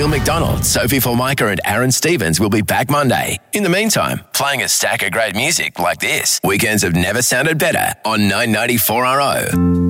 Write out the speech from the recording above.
Neil McDonald, Sophie Formica and Aaron Stevens will be back Monday. In the meantime, playing a stack of great music like this. Weekends have never sounded better on 994RO.